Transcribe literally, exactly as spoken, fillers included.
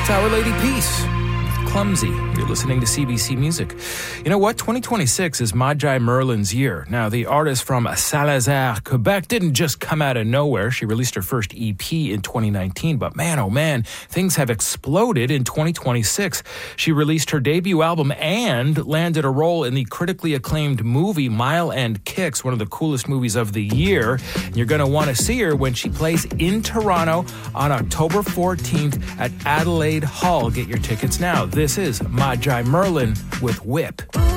It's Our Lady Peace. Clumsy. You're listening to C B C Music. You know what? twenty twenty-six is Magi Merlin's year. Now, the artist from Salazar, Quebec, didn't just come out of nowhere. She released her first E P in twenty nineteen, but man, oh man, things have exploded in twenty twenty-six. She released her debut album and landed a role in the critically acclaimed movie Mile and Kicks, one of the coolest movies of the year. And you're going to want to see her when she plays in Toronto on October fourteenth at Adelaide Hall. Get your tickets now. This is Magi Merlin with Whip.